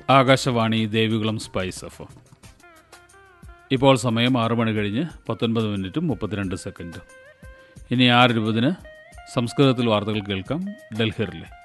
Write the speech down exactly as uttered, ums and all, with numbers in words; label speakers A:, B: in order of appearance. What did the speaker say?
A: Akashvani Devikulam spice F. ഇപ്പോൾ സമയം ആറു മണി കഴിഞ്ഞ് പത്തൊൻപത് മിനിറ്റും മുപ്പത്തിരണ്ട് സെക്കൻഡും. ഇനി ആറ് ഇരുപതിന് സംസ്കൃതത്തിൽ വാർത്തകൾ കേൾക്കാം ഡൽഹിയിലെ.